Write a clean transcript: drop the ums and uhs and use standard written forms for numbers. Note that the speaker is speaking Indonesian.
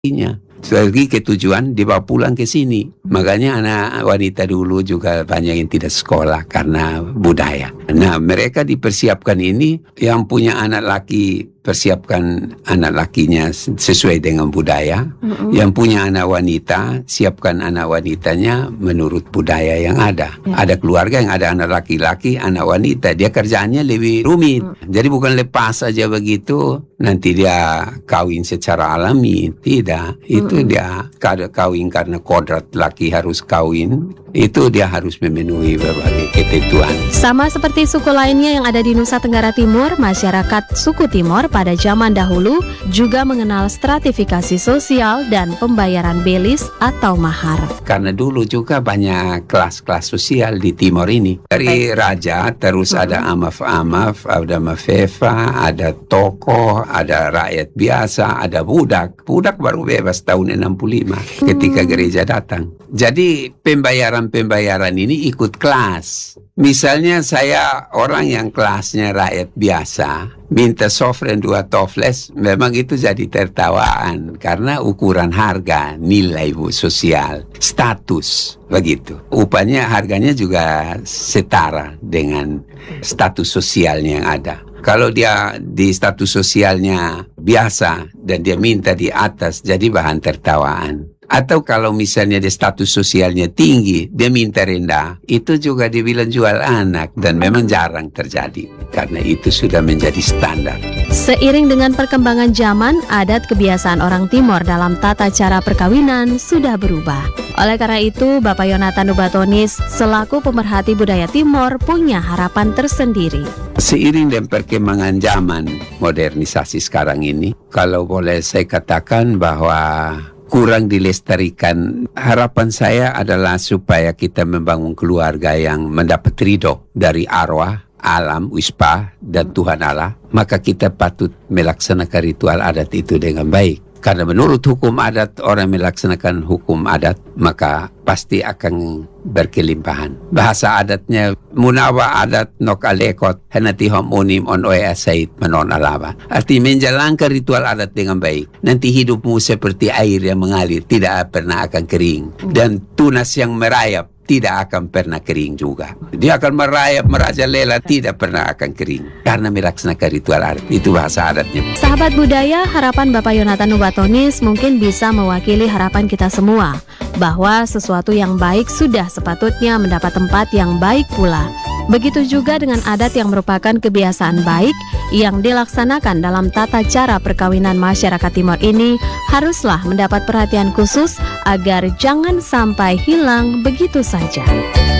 Pergi ke tujuan, dibawa pulang ke sini. Makanya anak wanita dulu juga banyak yang tidak sekolah karena budaya. Nah, mereka dipersiapkan ini, yang punya anak laki persiapkan anak lakinya sesuai dengan budaya. Yang punya anak wanita, siapkan anak wanitanya menurut budaya yang ada. Ada keluarga yang ada anak laki-laki, anak wanita, dia kerjaannya lebih rumit. Jadi bukan lepas saja begitu, nanti dia kawin secara alami. Tidak, itu dia kawin karena kodrat laki harus kawin. Itu dia harus memenuhi berbagai ketentuan. Sama seperti suku lainnya yang ada di Nusa Tenggara Timur, masyarakat suku Timor pada zaman dahulu juga mengenal stratifikasi sosial dan pembayaran belis atau mahar. Karena dulu juga banyak kelas-kelas sosial di Timor ini. Dari raja, terus ada amaf-amaf, ada mafefa, ada tokoh, ada rakyat biasa, ada budak. Budak baru bebas tahun 65 ketika gereja datang. Jadi pembayaran ini ikut kelas. Misalnya saya orang yang kelasnya rakyat biasa, minta sofren 2 toples, memang itu jadi tertawaan. Karena ukuran harga, nilai sosial, status, begitu. Upahnya, harganya juga setara dengan status sosialnya yang ada. Kalau dia di status sosialnya biasa dan dia minta di atas, jadi bahan tertawaan. Atau kalau misalnya dia status sosialnya tinggi, dia minta rendah, itu juga dibilang jual anak, dan memang jarang terjadi karena itu sudah menjadi standar. Seiring dengan perkembangan zaman, adat kebiasaan orang Timor dalam tata cara perkawinan sudah berubah. Oleh karena itu, Bapak Yonatan Nubatonis selaku pemerhati budaya Timor punya harapan tersendiri. Seiring dengan perkembangan zaman modernisasi sekarang ini, kalau boleh saya katakan bahwa kurang dilestarikan. Harapan saya adalah supaya kita membangun keluarga yang mendapat ridho dari arwah, alam, wispa, dan Tuhan Allah. Maka kita patut melaksanakan ritual adat itu dengan baik. Karena menurut hukum adat, orang melaksanakan hukum adat, maka pasti akan berkelimpahan. Bahasa adatnya, munawa adat nok alekot, henati hom unim on oe asait menon alaba. Artinya menjalankan ritual adat dengan baik. Nanti hidupmu seperti air yang mengalir, tidak pernah akan kering. Dan tunas yang merayap, tidak akan pernah kering juga. Dia akan merayap, merajalela, tidak pernah akan kering. Karena melaksanakan ritual adat. Itu bahasa adatnya. Sahabat budaya, harapan Bapak Yonatan Nubatonis mungkin bisa mewakili harapan kita semua. Bahwa sesuatu yang baik sudah sepatutnya mendapat tempat yang baik pula. Begitu juga dengan adat yang merupakan kebiasaan baik yang dilaksanakan dalam tata cara perkawinan masyarakat Timor ini haruslah mendapat perhatian khusus agar jangan sampai hilang begitu saja.